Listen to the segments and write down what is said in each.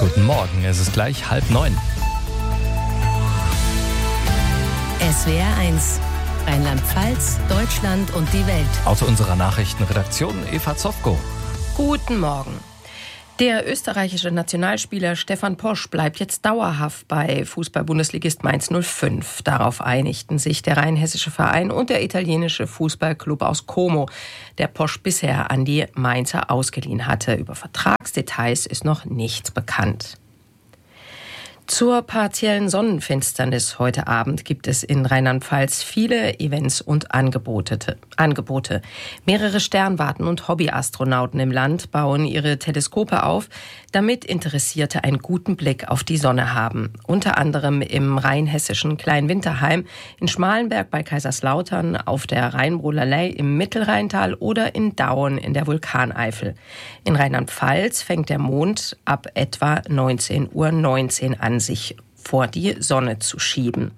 Guten Morgen, es ist gleich 8:30. SWR 1, Rheinland-Pfalz, Deutschland und die Welt. Aus unserer Nachrichtenredaktion Eva Zofko. Guten Morgen. Der österreichische Nationalspieler Stefan Posch bleibt jetzt dauerhaft bei Fußball-Bundesligist Mainz 05. Darauf einigten sich der rheinhessische Verein und der italienische Fußballclub aus Como, der Posch bisher an die Mainzer ausgeliehen hatte. Über Vertragsdetails ist noch nichts bekannt. Zur partiellen Sonnenfinsternis heute Abend gibt es in Rheinland-Pfalz viele Events und Angebote. Mehrere Sternwarten und Hobbyastronauten im Land bauen ihre Teleskope auf, damit Interessierte einen guten Blick auf die Sonne haben. Unter anderem im rheinhessischen Kleinwinterheim, in Schmalenberg bei Kaiserslautern, auf der Rheinbrohlerlei im Mittelrheintal oder in Dauen in der Vulkaneifel. In Rheinland-Pfalz fängt der Mond ab etwa 19:19 Uhr an, sich vor die Sonne zu schieben.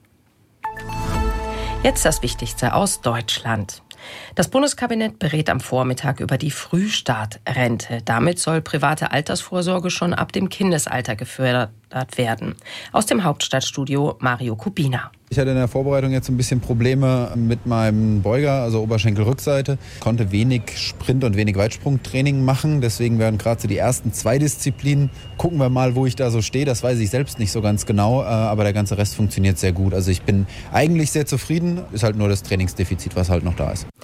Jetzt das Wichtigste aus Deutschland. Das Bundeskabinett berät am Vormittag über die Frühstartrente. Damit soll private Altersvorsorge schon ab dem Kindesalter gefördert werden. Aus dem Hauptstadtstudio Mario Kubina. Ich hatte in der Vorbereitung jetzt ein bisschen Probleme mit meinem Beuger, also Oberschenkelrückseite. Konnte wenig Sprint- und wenig Weitsprungtraining machen. Deswegen werden gerade so die ersten 2 Disziplinen. Gucken wir mal, wo ich da so stehe. Das weiß ich selbst nicht so ganz genau. Aber der ganze Rest funktioniert sehr gut. Also ich bin eigentlich sehr zufrieden. Ist halt nur das Trainingsdefizit, was halt noch da ist.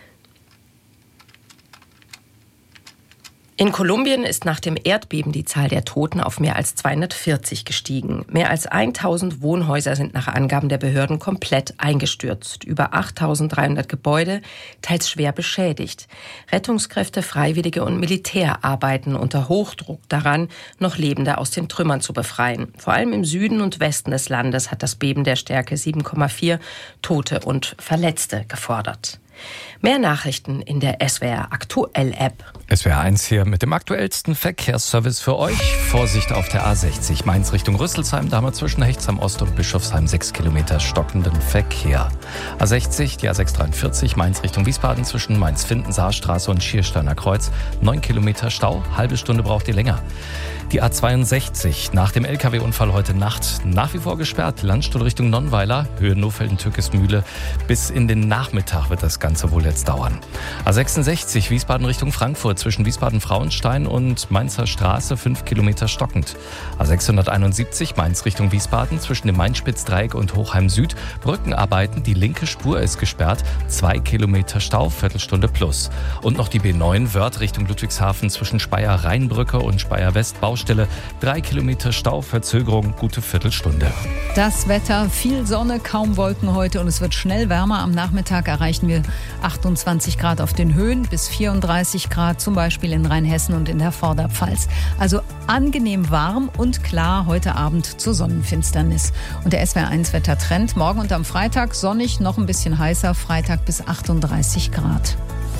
In Kolumbien ist nach dem Erdbeben die Zahl der Toten auf mehr als 240 gestiegen. Mehr als 1000 Wohnhäuser sind nach Angaben der Behörden komplett eingestürzt. Über 8300 Gebäude, teils schwer beschädigt. Rettungskräfte, Freiwillige und Militär arbeiten unter Hochdruck daran, noch Lebende aus den Trümmern zu befreien. Vor allem im Süden und Westen des Landes hat das Beben der Stärke 7,4 Tote und Verletzte gefordert. Mehr Nachrichten in der SWR Aktuell App. SWR 1 hier mit dem aktuellsten Verkehrsservice für euch. Vorsicht auf der A60 Mainz Richtung Rüsselsheim. Da haben wir zwischen Hechtsheim Ost und Bischofsheim 6 Kilometer stockenden Verkehr. A60, die A643 Mainz Richtung Wiesbaden zwischen Mainz-Finden-Saarstraße und Schiersteiner Kreuz. 9 Kilometer Stau, halbe Stunde braucht ihr länger. Die A62 nach dem LKW-Unfall heute Nacht nach wie vor gesperrt. Landstuhl Richtung Nonnweiler, Höhe Nofelden-Türkismühle. Bis in den Nachmittag wird das Ganze wohl jetzt dauern. A66 Wiesbaden Richtung Frankfurt zwischen Wiesbaden-Frauenstein und Mainzer Straße 5 Kilometer stockend. A671 Mainz Richtung Wiesbaden zwischen dem Mainspitzdreieck und Hochheim Süd. Brückenarbeiten, die linke Spur ist gesperrt. 2 Kilometer Stau, Viertelstunde plus. Und noch die B9 Wörth Richtung Ludwigshafen zwischen Speyer-Rheinbrücke und Speyer-West Baustelle. 3 Kilometer Stau, Verzögerung, gute Viertelstunde. Das Wetter, viel Sonne, kaum Wolken heute und es wird schnell wärmer. Am Nachmittag erreichen wir 28 Grad auf den Höhen bis 34 Grad, zum Beispiel in Rheinhessen und in der Vorderpfalz. Also angenehm warm und klar heute Abend zur Sonnenfinsternis. Und der SWR1 Wettertrend morgen und am Freitag sonnig, noch ein bisschen heißer, Freitag bis 38 Grad.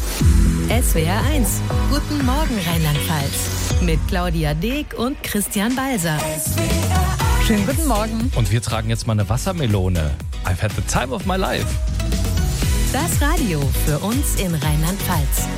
SWR 1, guten Morgen Rheinland-Pfalz. Mit Claudia Deek und Christian Balser. Schönen guten Morgen. Und wir tragen jetzt mal eine Wassermelone. I've had the time of my life. Das Radio für uns in Rheinland-Pfalz.